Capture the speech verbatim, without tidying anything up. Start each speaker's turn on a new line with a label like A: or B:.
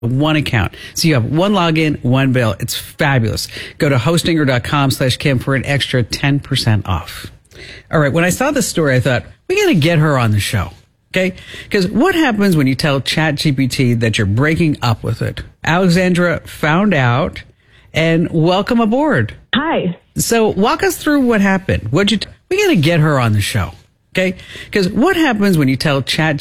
A: one account. So you have one login, one bill. It's fabulous. Go to hostinger.com slash Kim for an extra ten percent off. All right. When I saw this story, I thought, we got to get her on the show. Okay. Because what happens when you tell ChatGPT that you're breaking up with it? Alexandra found out, and welcome aboard.
B: Hi.
A: So walk us through what happened. What'd you, t- we got to get her on the show. Okay. Because what happens when you tell Chat